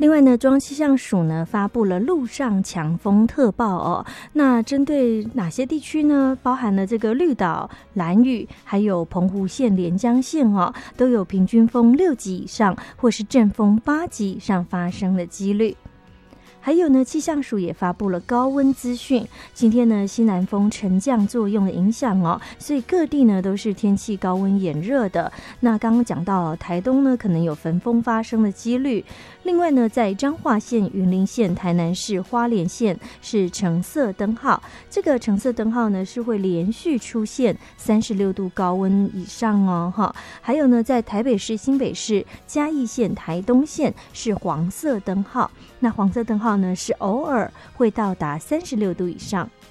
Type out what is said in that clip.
另外呢，中央气象署呢发布了陆上强风特报哦。那针对哪些地区呢？包含了这个绿岛、兰屿，还有澎湖县、连江县哦，都有平均风6级以上，或是阵风8级以上发生的几率。还有呢，气象署也发布了高温资讯。今天呢，西南风沉降作用的影响哦，所以各地呢都是天气高温炎热的。那刚刚讲到台东呢，可能有焚风发生的几率。另外呢，在彰化县、云林县、台南市、花莲县是橙色灯号。这个橙色灯号呢，是会连续出现36度高温以上哦，哈。还有呢，在台北市、新北市、嘉义县、台东县是黄色灯号。那黄色灯号呢，是偶尔会到达36度以上。